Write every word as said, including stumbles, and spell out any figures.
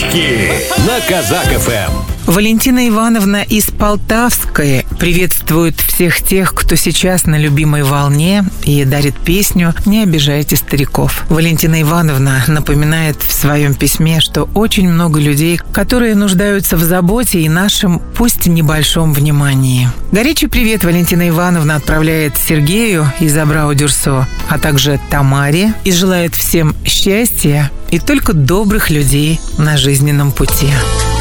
Девочки на Казак эф эм. Валентина Ивановна из Полтавской приветствует всех тех, кто сейчас на любимой волне, и дарит песню «Не обижайте стариков». Валентина Ивановна напоминает в своем письме, что очень много людей, которые нуждаются в заботе и нашем, пусть небольшом, внимании. Горячий привет Валентина Ивановна отправляет Сергею из Абрау-Дюрсо, а также Тамаре, и желает всем счастья и только добрых людей на жизненном пути.